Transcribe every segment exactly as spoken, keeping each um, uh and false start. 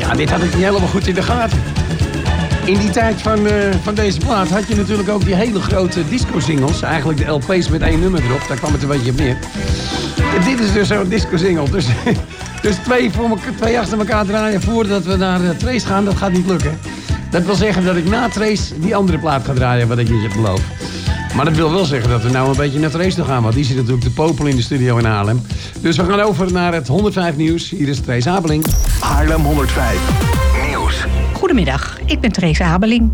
Ja, dit had ik niet helemaal goed in de gaten. In die tijd van, uh, van deze plaat had je natuurlijk ook die hele grote disco-singles. Eigenlijk de L P's met één nummer erop. Daar kwam het een beetje op neer. En dit is dus zo'n disco-single. Dus, dus twee, voor me, twee achter elkaar draaien voordat we naar uh, Trace gaan, dat gaat niet lukken. Dat wil zeggen dat ik na Trace die andere plaat ga draaien, wat ik je beloof. Maar dat wil wel zeggen dat we nou een beetje naar Trace toe gaan. Want die zit natuurlijk te popelen in de studio in Haarlem. Dus we gaan over naar het honderdvijf nieuws. Hier is Trace Abeling. Haarlem honderdvijf nieuws. Goedemiddag, ik ben Trace Abeling.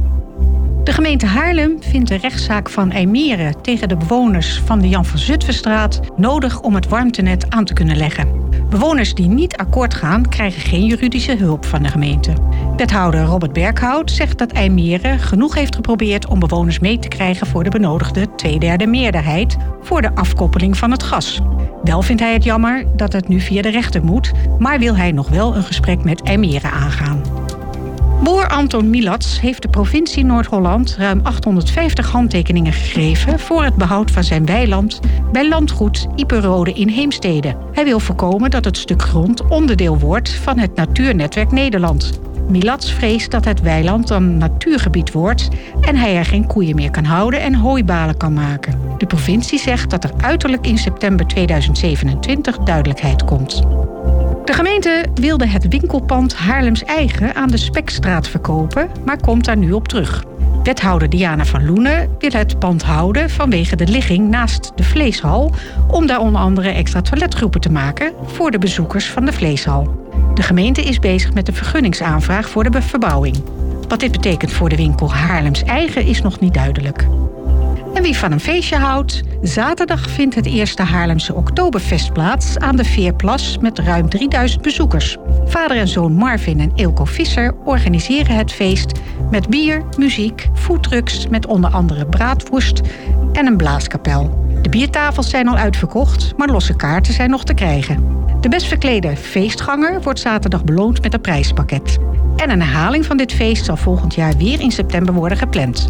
De gemeente Haarlem vindt de rechtszaak van IJmeren tegen de bewoners van de Jan van Zutphenstraat nodig om het warmtenet aan te kunnen leggen. Bewoners die niet akkoord gaan, krijgen geen juridische hulp van de gemeente. Wethouder Robert Berghout zegt dat IJmeren genoeg heeft geprobeerd om bewoners mee te krijgen voor de benodigde tweederde meerderheid voor de afkoppeling van het gas. Wel vindt hij het jammer dat het nu via de rechter moet, maar wil hij nog wel een gesprek met IJmeren aangaan. Boer Anton Milats heeft de provincie Noord-Holland ruim achthonderdvijftig handtekeningen gegeven voor het behoud van zijn weiland bij landgoed Iperode in Heemstede. Hij wil voorkomen dat het stuk grond onderdeel wordt van het Natuurnetwerk Nederland. Milats vreest dat het weiland dan natuurgebied wordt en hij er geen koeien meer kan houden en hooibalen kan maken. De provincie zegt dat er uiterlijk in september tweeduizend zevenentwintig duidelijkheid komt. De gemeente wilde het winkelpand Haarlems Eigen aan de Spekstraat verkopen, maar komt daar nu op terug. Wethouder Diana van Loenen wil het pand houden vanwege de ligging naast de vleeshal, om daar onder andere extra toiletgroepen te maken voor de bezoekers van de vleeshal. De gemeente is bezig met de vergunningsaanvraag voor de verbouwing. Wat dit betekent voor de winkel Haarlems Eigen is nog niet duidelijk. En wie van een feestje houdt? Zaterdag vindt het eerste Haarlemse Oktoberfest plaats aan de Veerplas met ruim drieduizend bezoekers. Vader en zoon Marvin en Eelco Visser organiseren het feest met bier, muziek, foodtrucks met onder andere braadworst en een blaaskapel. De biertafels zijn al uitverkocht, maar losse kaarten zijn nog te krijgen. De best verklede feestganger wordt zaterdag beloond met een prijspakket. En een herhaling van dit feest zal volgend jaar weer in september worden gepland.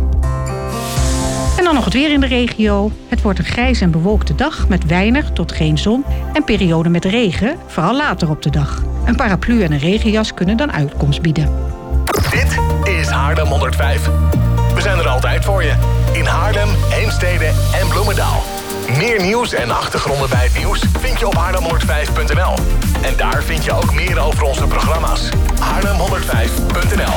En dan nog het weer in de regio. Het wordt een grijze en bewolkte dag met weinig tot geen zon en perioden met regen, vooral later op de dag. Een paraplu en een regenjas kunnen dan uitkomst bieden. Dit is Haarlem honderdvijf. We zijn er altijd voor je. In Haarlem, Heemstede en Bloemendaal. Meer nieuws en achtergronden bij het nieuws vind je op haarlem honderdvijf punt n l. En daar vind je ook meer over onze programma's. haarlem honderdvijf punt n l